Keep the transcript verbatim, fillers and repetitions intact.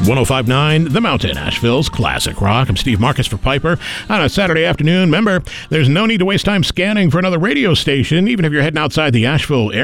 one oh five point nine The Mountain, Asheville's classic rock. I'm Steve Marcus for Piper on a Saturday afternoon. Remember, there's no need to waste time scanning for another radio station, even if you're heading outside the Asheville area.